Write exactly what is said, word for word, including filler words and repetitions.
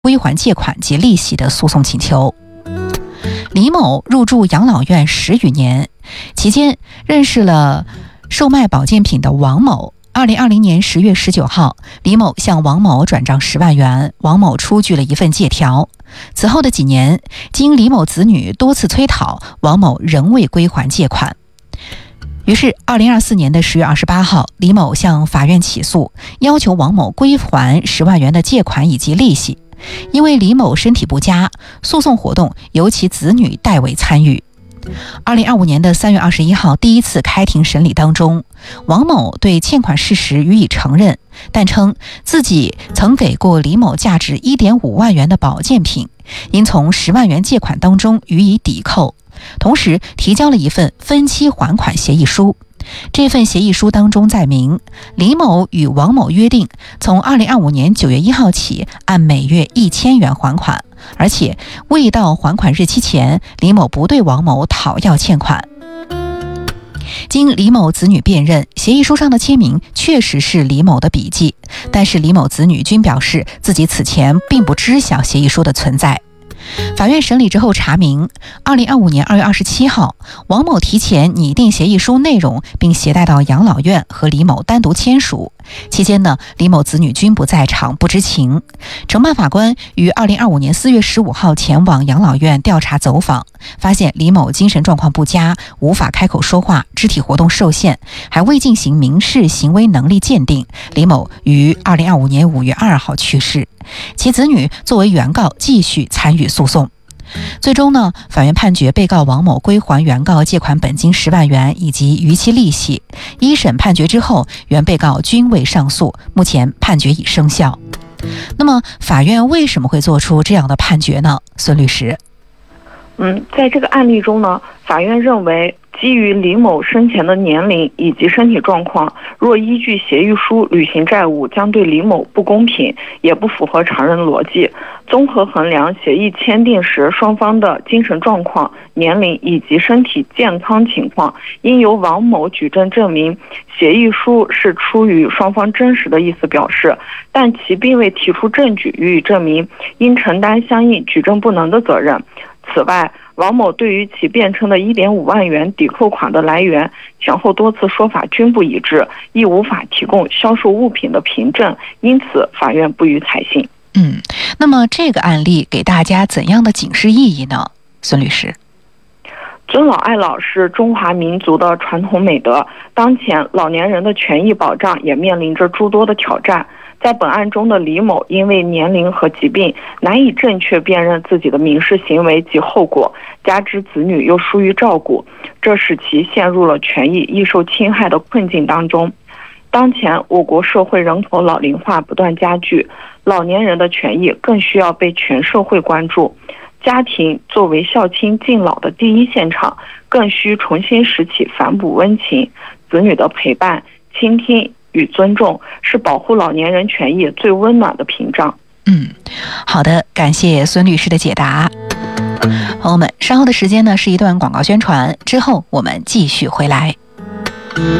归还借款及利息的诉讼请求。李某入住养老院十余年，期间认识了售卖保健品的王某。二零二零年十月十九号，李某向王某转账十万元，王某出具了一份借条。此后的几年，经李某子女多次催讨，王某仍未归还借款。于是二零二四年的十月二十八号，李某向法院起诉，要求王某归还十万元的借款以及利息。因为李某身体不佳，诉讼活动由其子女代为参与。二零二五年的三月二十一号，第一次开庭审理当中，王某对欠款事实予以承认，但称自己曾给过李某价值一点五万元的保健品，应从十万元借款当中予以抵扣，同时提交了一份分期还款协议书。这份协议书当中载明，李某与王某约定，从二零二五年九月一号起按每月一千元还款，而且未到还款日期前，李某不对王某讨要欠款。经李某子女辨认，协议书上的签名确实是李某的笔迹，但是李某子女均表示自己此前并不知晓协议书的存在。法院审理之后查明，二零二五年二月二十七号，王某提前拟定协议书内容，并携带到养老院和李某单独签署。期间呢，李某子女均不在场，不知情。承办法官于二零二五年四月十五号前往养老院调查走访，发现李某精神状况不佳，无法开口说话，肢体活动受限，还未进行民事行为能力鉴定。李某于二零二五年五月二号去世。其子女作为原告继续参与诉讼。最终呢，法院判决被告王某归还原告借款本金十万元以及逾期利息。一审判决之后，原被告均未上诉，目前判决已生效。那么法院为什么会做出这样的判决呢？孙律师。 嗯，在这个案例中呢，法院认为基于李某生前的年龄以及身体状况，若依据协议书履行债务，将对李某不公平，也不符合常人逻辑。综合衡量协议签订时双方的精神状况、年龄以及身体健康情况，应由王某举证证明协议书是出于双方真实的意思表示，但其并未提出证据予以证明，应承担相应举证不能的责任。此外，王某对于其辩称的一点五万元抵扣款的来源，前后多次说法均不一致，亦无法提供销售物品的凭证，因此法院不予采信。 嗯，那么这个案例给大家怎样的警示意义呢？孙律师。 尊老爱老是中华民族的传统美德，当前老年人的权益保障也面临着诸多的挑战。在本案中的李某因为年龄和疾病难以正确辨认自己的民事行为及后果，加之子女又疏于照顾，这使其陷入了权益易受侵害的困境当中。当前我国社会人口老龄化不断加剧，老年人的权益更需要被全社会关注。家庭作为孝亲敬老的第一现场，更需重新拾起反哺温情。子女的陪伴、倾听与尊重是保护老年人权益最温暖的屏障。 嗯，好的，感谢孙律师的解答。朋友们，稍后的时间呢是一段广告宣传，之后我们继续回来。